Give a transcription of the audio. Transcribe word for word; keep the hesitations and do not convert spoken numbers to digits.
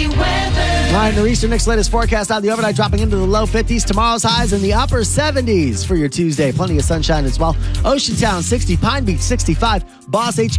Jersey weather. All right, Nor'easter Nick's latest forecast out of the overnight, dropping into the low fifties. Tomorrow's highs in the upper seventies for your Tuesday. Plenty of sunshine as well. Oceantown, sixty. Pine Beach, sixty-five. Boss H